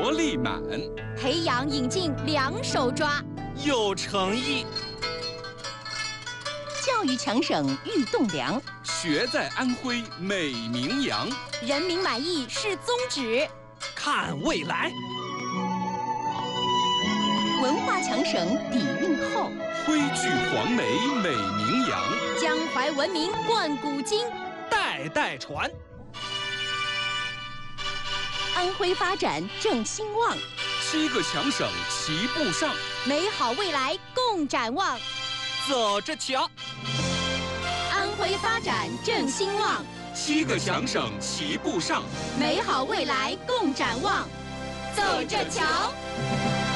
活力满， 培养引进两手抓， 有诚意。 教育强省育栋梁， 学在安徽美名扬， 人民满意是宗旨。 看未来， 文化强省底蕴厚， 徽聚黄梅美名扬， 江淮文明贯古今， 代代传。 安徽发展正兴旺 ，7个强省齐步上， 美好未来共展望。 走着瞧， 安徽发展正兴旺 ，7个强省齐步上， 美好未来共展望。走着瞧。